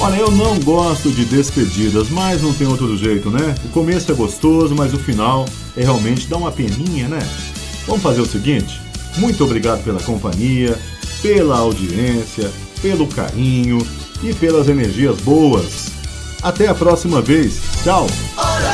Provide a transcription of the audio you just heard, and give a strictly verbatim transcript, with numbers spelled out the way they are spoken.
Olha, eu não gosto de despedidas, mas não tem outro jeito, né? O começo é gostoso, mas o final é realmente dá uma peninha, né? Vamos fazer o seguinte? Muito obrigado pela companhia, pela audiência, pelo carinho e pelas energias boas. Até a próxima vez. Tchau!